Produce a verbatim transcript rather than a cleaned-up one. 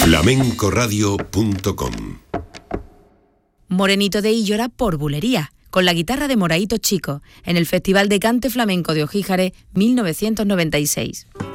flamencoradio punto com. Morenito de Illora por Bulería, con la guitarra de Moraito Chico, en el Festival de Cante Flamenco de Ojíjares mil novecientos noventa y seis.